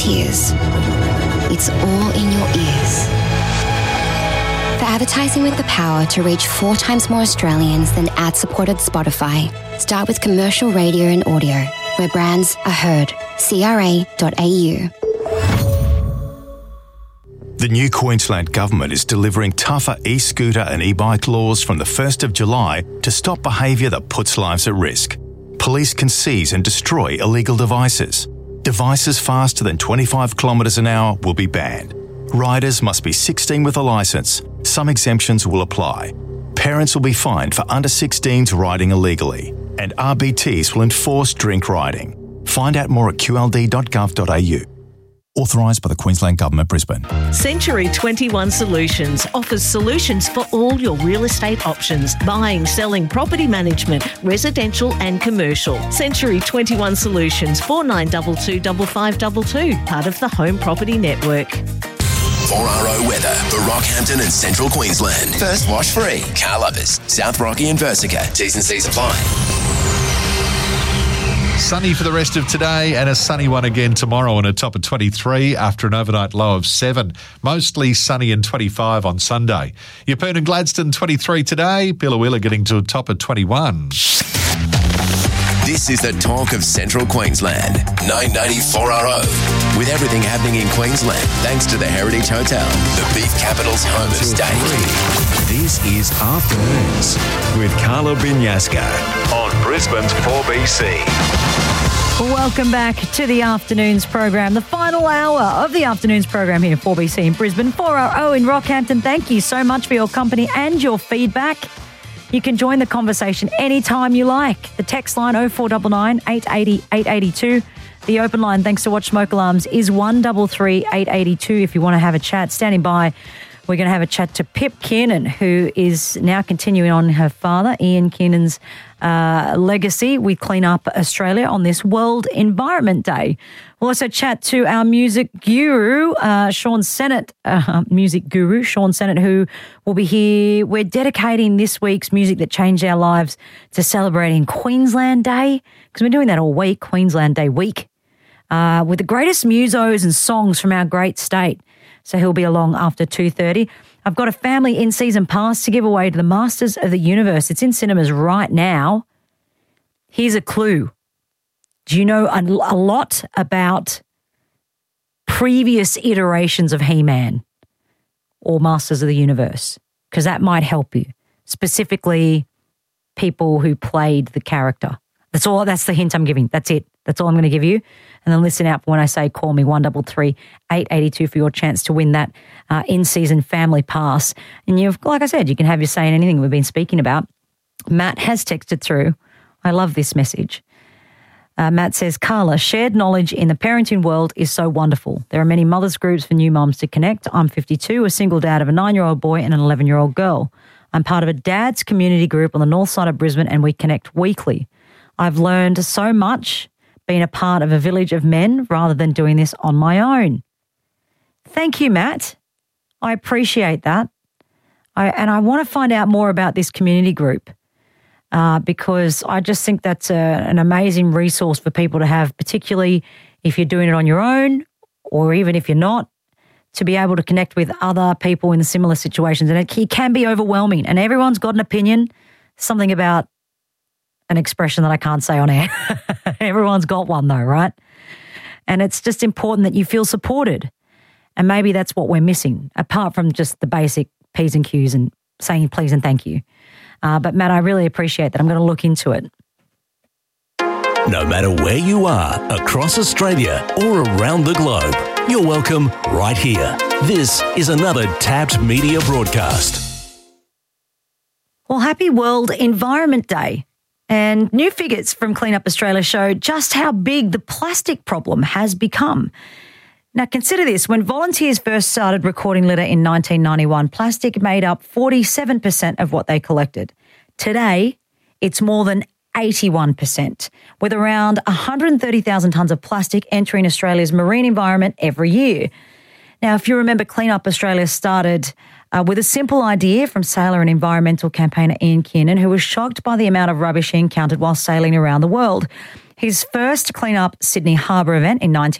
volunteers. It's all in your ears. For advertising with the power to reach 4 times more Australians than ad-supported Spotify, start with commercial radio and audio, where brands are heard. CRA.au. The new Queensland Government is delivering tougher e-scooter and e-bike laws from the 1st of July to stop behaviour that puts lives at risk. Police can seize and destroy illegal devices. Devices faster than 25 kilometres an hour will be banned. Riders must be 16 with a licence. Some exemptions will apply. Parents will be fined for under 16s riding illegally. And RBTs will enforce drink riding. Find out more at qld.gov.au. Authorised by the Queensland Government, Brisbane. Century 21 Solutions offers solutions for all your real estate options: buying, selling, property management, residential and commercial. Century 21 Solutions, 4922 5522, part of the Home Property Network. 4RO weather for Rockhampton and Central Queensland. First wash free. Carl Uppers, South Rocky and Versica. T's and C's apply. Sunny for the rest of today and a sunny one again tomorrow and a top of 23 after an overnight low of 7. Mostly sunny and 25 on Sunday. Yeppoon and Gladstone 23 today. Billawilla getting to a top of 21. This is the talk of Central Queensland. 994RO. With everything happening in Queensland, thanks to the Heritage Hotel, the beef capital's home of steak. This is Afternoons with Carla Binyaska on Brisbane's 4BC. Welcome back to the Afternoons program, the final hour of the Afternoons program here at 4BC in Brisbane, 4RO in Rockhampton. Thank you so much for your company and your feedback. You can join the conversation anytime you like. The text line 0499 880 882. The open line, thanks to Watch Smoke Alarms, is 133 882 if you want to have a chat. Standing by, we're going to have a chat to Pip Kiernan, who is now continuing on her father, Ian Kiernan's legacy with Clean Up Australia on this World Environment Day. We'll also chat to our music guru, Sean Sennett, who will be here. We're dedicating this week's Music That Changed Our Lives to celebrating Queensland Day, because we're doing that all week, Queensland Day week, with the greatest musos and songs from our great state. So he'll be along after 2:30. I've got a family in-season pass to give away to the Masters of the Universe. It's in cinemas right now. Here's a clue. Do you know a lot about previous iterations of He-Man or Masters of the Universe? Because that might help you. Specifically, people who played the character. That's all. That's the hint I'm giving. That's it. That's all I'm going to give you. And then listen out for when I say call me 133 882 for your chance to win that in-season family pass. And like I said, you can have your say in anything we've been speaking about. Matt has texted through. I love this message. Matt says, Carla, shared knowledge in the parenting world is so wonderful. There are many mothers groups for new mums to connect. I'm 52, a single dad of a 9-year-old boy and an 11-year-old girl. I'm part of a dad's community group on the north side of Brisbane and we connect weekly. I've learned so much being a part of a village of men rather than doing this on my own. Thank you, Matt. I appreciate that. I want to find out more about this community group because I just think that's an amazing resource for people to have, particularly if you're doing it on your own or even if you're not, to be able to connect with other people in similar situations. And it can be overwhelming and everyone's got an opinion, something about an expression that I can't say on air. Everyone's got one though, right? And it's just important that you feel supported. And maybe that's what we're missing, apart from just the basic P's and Q's and saying please and thank you. But Matt, I really appreciate that. I'm going to look into it. No matter where you are, across Australia or around the globe, you're welcome right here. This is another Tapped Media broadcast. Well, happy World Environment Day. And new figures from Clean Up Australia show just how big the plastic problem has become. Now, consider this. When volunteers first started recording litter in 1991, plastic made up 47% of what they collected. Today, it's more than 81%, with around 130,000 tonnes of plastic entering Australia's marine environment every year. Now, if you remember, Clean Up Australia started with a simple idea from sailor and environmental campaigner Ian Kiernan, who was shocked by the amount of rubbish he encountered while sailing around the world. His first Clean Up Sydney Harbour event in